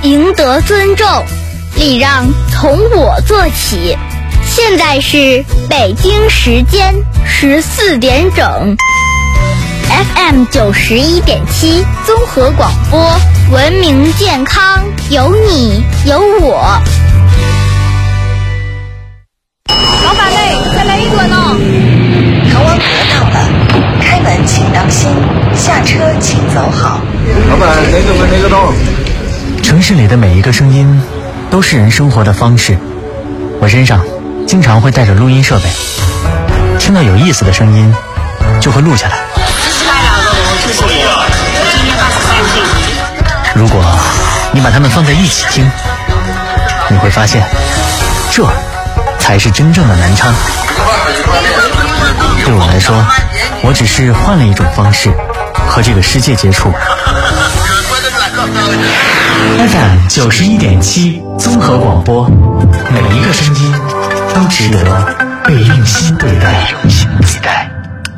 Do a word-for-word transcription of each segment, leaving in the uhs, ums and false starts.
赢得尊重，礼让从我做起。现在是北京时间十四点整 ，F M 九十一点七综合广播，文明健康，有你有我。 老板嘞，再来一顿哦。 逃亡河到了，开门请当心，下车请走好。 老板，哪个门哪个洞？ 城市里的每一个声音都是人生活的方式，我身上经常会带着录音设备，听到有意思的声音就会录下来。如果你把它们放在一起听，你会发现这才是真正的南昌。对我来说，我只是换了一种方式和这个世界接触。F M 九十一点七综合广播，每一个声音都值得被用心对待。用心对待。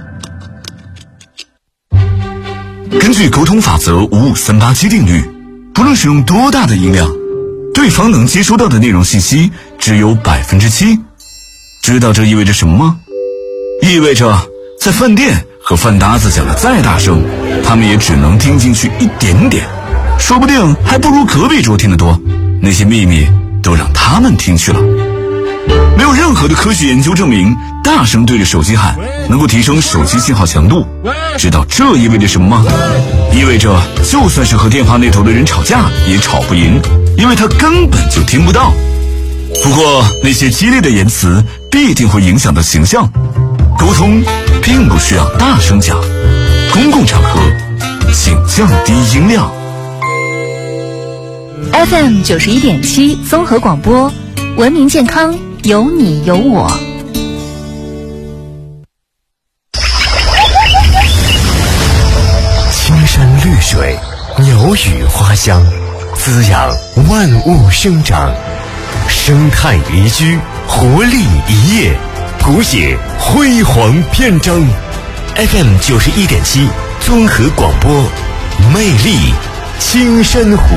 根据沟通法则五五三八七定律，不论使用多大的音量，对方能接收到的内容信息只有百分之七。知道这意味着什么吗？意味着在饭店和饭搭子讲的再大声，他们也只能听进去一点点，说不定还不如隔壁桌听得多。那些秘密都让他们听去了。没有任何的科学研究证明大声对着手机喊能够提升手机信号强度。知道这意味着什么吗？意味着就算是和电话那头的人吵架也吵不赢，因为他根本就听不到。不过那些激烈的言辞必定会影响到形象。沟通并不需要大声讲，公共场合请降低音量。 F M 九十一点七综合广播，文明健康，有你有我。 青山绿水，鸟语花香，滋养万物生长。生态宜居，活力一夜，谱写辉煌篇章。F M 九十一点七综合广播，魅力青山湖。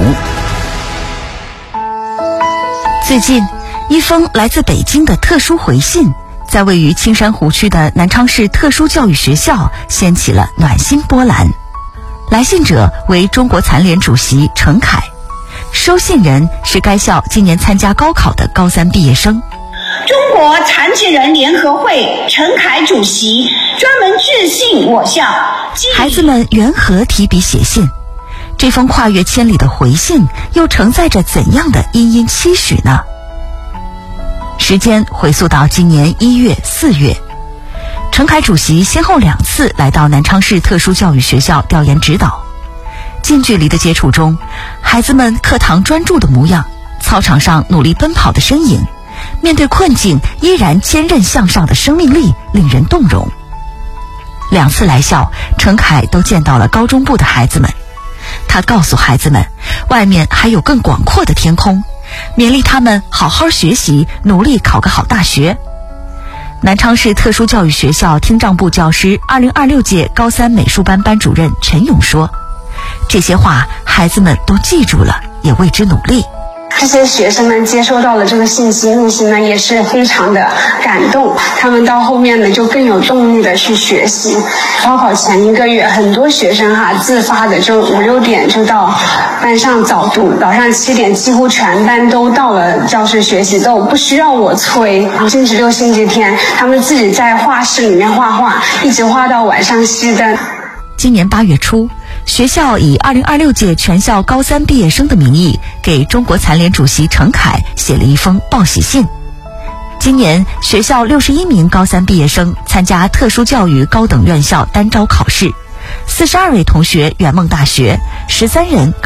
最近，一封来自北京的特殊回信，在位于青山湖区的南昌市特殊教育学校掀起了暖心波澜。来信者为中国残联主席陈凯，收信人是该校今年参加高考的高三毕业生。 中国残疾人联合会陈凯主席专门致信我校。 孩子们缘何提笔写信？这封跨越千里的回信又承载着怎样的殷殷期许呢？时间回溯到今年一月、四月，陈凯主席先后两次来到南昌市特殊教育学校调研指导。近距离的接触中，孩子们课堂专注的模样，操场上努力奔跑的身影，面对困境依然坚韧向上的生命力，令人动容。两次来校，陈凯都见到了高中部的孩子们。他告诉孩子们，外面还有更广阔的天空，勉励他们好好学习，努力考个好大学。南昌市特殊教育学校听障部教师二零二六届高三美术班班主任陈勇说，这些话孩子们都记住了，也为之努力。 这些学生们接收到了这个信息，内心呢也是非常的感动，他们到后面呢就更有动力的去学习。高考前一个月，很多学生哈自发的就五六点就到班上早读，早上七点几乎全班都到了教室学习，都不需要我催。星期六、星期天，他们自己在画室里面画画，一直画到晚上熄灯。 今年八月初，学校以二零二六届全校高三毕业生的名义，给中国残联主席陈凯写了一封报喜信。今年学校六十一名高三毕业生参加特殊教育高等院校单招考试，四十二位同学圆梦大学，十三人